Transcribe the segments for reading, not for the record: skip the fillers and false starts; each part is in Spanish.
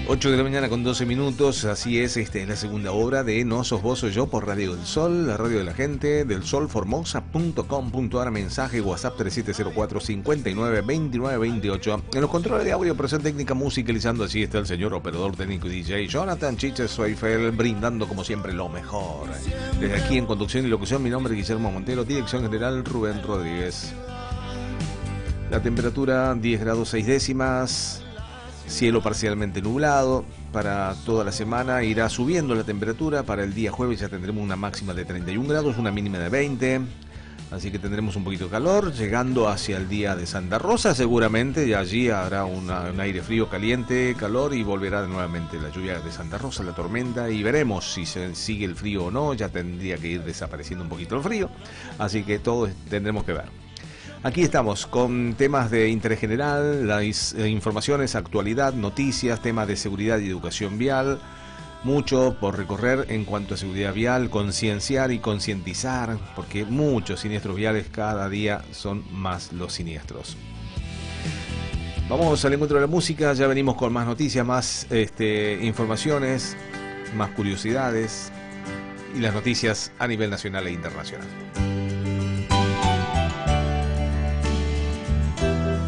8 de la mañana con 12 minutos, así es, es la segunda obra de No Sos Vos Soy Yo por Radio del Sol, la radio de la gente, del solformosa.com.ar, mensaje WhatsApp 3704 59 29 28. En los controles de audio, presión técnica, musicalizando, así está el señor operador técnico y DJ Jonathan Chiche Soifel, brindando como siempre lo mejor. Desde aquí en conducción y locución, mi nombre es Guillermo Montero, dirección general Rubén Rodríguez. La temperatura 10 grados 6 décimas. Cielo parcialmente nublado. Para toda la semana irá subiendo la temperatura. Para el día jueves ya tendremos una máxima de 31 grados, una mínima de 20. Así que tendremos un poquito de calor, llegando hacia el día de Santa Rosa seguramente, y allí habrá un aire frío, caliente, calor, y volverá nuevamente la lluvia de Santa Rosa, la tormenta, y veremos si se sigue el frío o no. Ya tendría que ir desapareciendo un poquito el frío, así que todos tendremos que ver. Aquí estamos con temas de interés general, las informaciones, actualidad, noticias, temas de seguridad y educación vial. Mucho por recorrer en cuanto a seguridad vial, concienciar y concientizar, porque muchos siniestros viales cada día son más los siniestros. Vamos al encuentro de la música, ya venimos con más noticias, más informaciones, más curiosidades y las noticias a nivel nacional e internacional.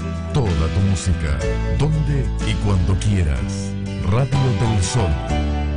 Toda tu música, donde y cuando quieras. Radio del Sol.